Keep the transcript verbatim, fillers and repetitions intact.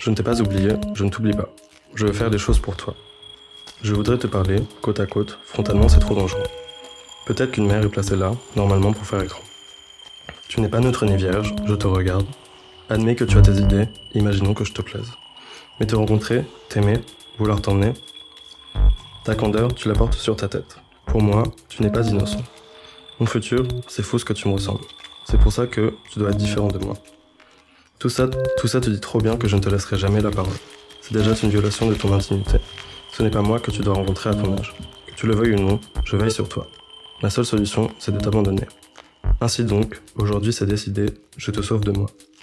Je ne t'ai pas oublié, je ne t'oublie pas. Je veux faire des choses pour toi. Je voudrais te parler, côte à côte, frontalement c'est trop dangereux. Peut-être qu'une mère est placée là, normalement pour faire écran. Tu n'es pas neutre ni vierge, je te regarde. Admets que tu as tes idées, imaginons que je te plaise. Mais te rencontrer, t'aimer, vouloir t'emmener, ta candeur, tu la portes sur ta tête. Pour moi, tu n'es pas innocent. Mon futur, c'est fou ce que tu me ressembles. C'est pour ça que tu dois être différent de moi. Tout ça, tout ça te dit trop bien que je ne te laisserai jamais la parole. C'est déjà une violation de ton intimité. Ce n'est pas moi que tu dois rencontrer à ton âge. Que tu le veuilles ou non, je veille sur toi. La seule solution, c'est de t'abandonner. Ainsi donc, aujourd'hui c'est décidé, je te sauve de moi.